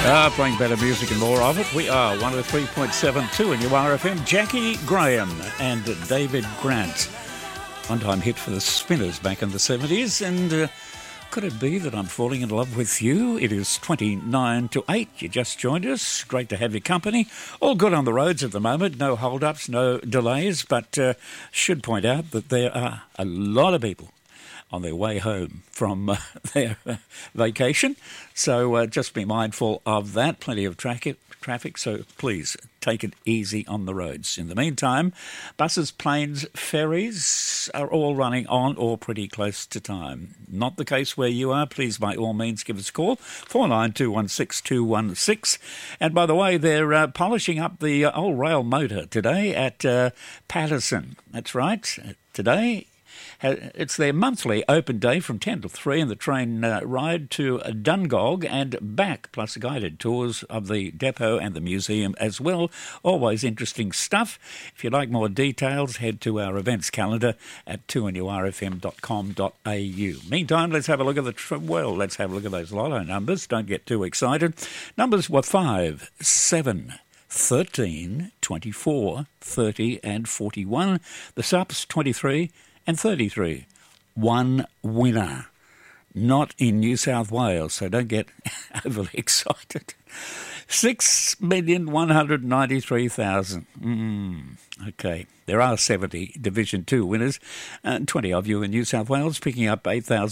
Playing better music and more of it. We are 103.72 in your RFM. Jackie Graham and David Grant. One-time hit for the Spinners back in the 70s. And could it be that I'm falling in love with you? It is 29 to 8. You just joined us. Great to have your company. All good on the roads at the moment. No hold-ups, no delays. But should point out that there are a lot of people on their way home from their vacation. So just be mindful of that. Plenty of traffic, so please take it easy on the roads. In the meantime, buses, planes, ferries are all running on or pretty close to time. Not the case where you are. Please, by all means, give us a call, 49216216. And by the way, they're polishing up the old rail motor today at Patterson. That's right. Today, it's their monthly open day from 10 to 3 and the train ride to Dungog and back, plus guided tours of the depot and the museum as well. Always interesting stuff. If you'd like more details, head to our events calendar at 2nurfm.com.au. Meantime, let's have a look at let's have a look at those lotto numbers. Don't get too excited. Numbers were 5, 7, 13, 24, 30 and 41. The SUPs 23 and 33. One winner. Not in New South Wales, so don't get overly excited. 6,193,000. Okay, there are 70 Division 2 winners, and 20 of you in New South Wales picking up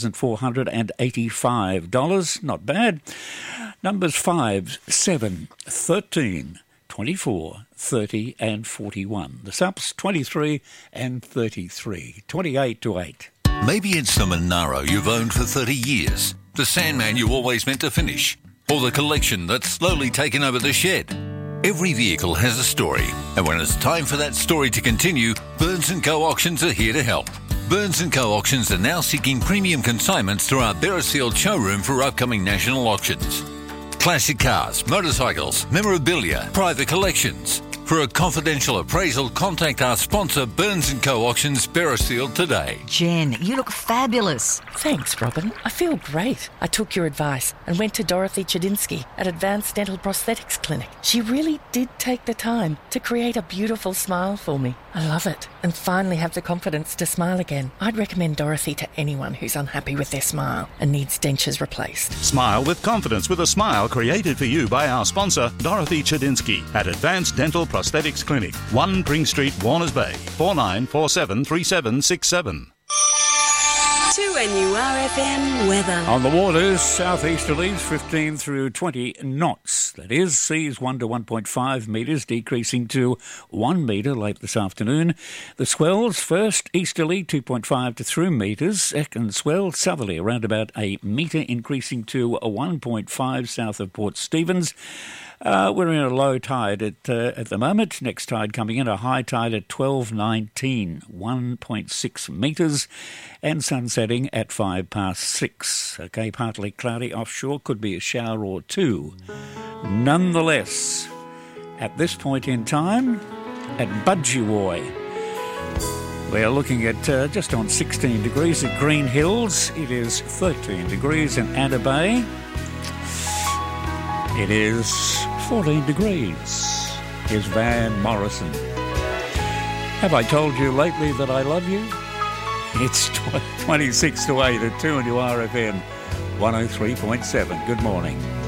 $8,485. Not bad. Numbers 5, 7, 13, 24, 30 and 41. The SUPs 23 and 33. 28 to 8. Maybe it's the Monaro you've owned for 30 years, the Sandman you always meant to finish, or the collection that's slowly taken over the shed. Every vehicle has a story, and when it's time for that story to continue, Burns & Co. Auctions are here to help. Burns & Co. Auctions are now seeking premium consignments through our Beresfield showroom for upcoming national auctions. Classic cars, motorcycles, memorabilia, private collections. For a confidential appraisal, contact our sponsor, Burns & Co. Auctions, Beresfield today. Jen, you look fabulous. Thanks, Robin. I feel great. I took your advice and went to Dorothy Chadinsky at Advanced Dental Prosthetics Clinic. She really did take the time to create a beautiful smile for me. I love it and finally have the confidence to smile again. I'd recommend Dorothy to anyone who's unhappy with their smile and needs dentures replaced. Smile with confidence with a smile created for you by our sponsor, Dorothy Chadinsky at Advanced Dental Prosthetics Clinic, 1 Pring Street, Warners Bay, 49473767. 2NURFM weather. On the waters, southeasterlies 15 through 20 knots. That is, seas 1 to 1.5 metres, decreasing to 1 metre late this afternoon. The swells, first easterly 2.5 to 3 metres. Second swell, southerly around about a metre, increasing to 1.5 south of Port Stephens. We're in a low tide at the moment. Next tide coming in, a high tide at 12:19, 1.6 metres, and sun setting at 6:05. Okay, partly cloudy offshore, could be a shower or two. Nonetheless, at this point in time, at Budgewoi, we're looking at just on 16 degrees at Green Hills. It is 13 degrees in Anna Bay. It is 14 degrees. Here's Van Morrison. Have I told you lately that I love you? It's 26 to 8 at 2 and you RFM 103.7. Good morning.